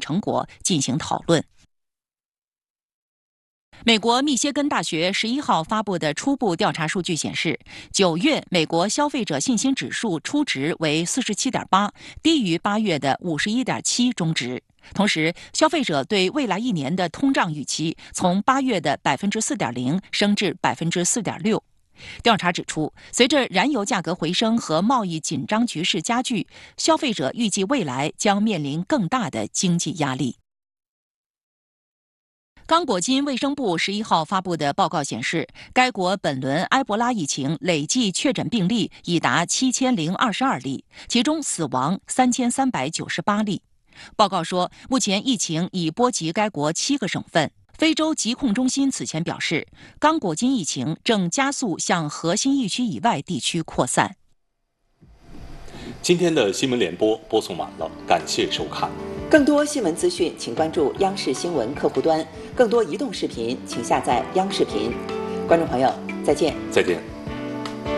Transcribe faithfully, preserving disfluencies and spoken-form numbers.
成果进行讨论。美国密歇根大学十一号发布的初步调查数据显示，九月美国消费者信心指数初值为四十七点八，低于八月的五十一点七中值。同时，消费者对未来一年的通胀预期从八月的百分之四点零升至百分之四点六。调查指出，随着燃油价格回升和贸易紧张局势加剧，消费者预计未来将面临更大的经济压力。刚果金卫生部十一号发布的报告显示，该国本轮埃博拉疫情累计确诊病例已达七千零二十二例，其中死亡三千三百九十八例。报告说，目前疫情已波及该国七个省份。非洲疾控中心此前表示，刚果金疫情正加速向核心疫区以外地区扩散。 今天的新闻联播播送完了，感谢收看。 更多新闻资讯，请关注央视新闻客户端；更多移动视频，请下载央视频。观众朋友，再见。 再见。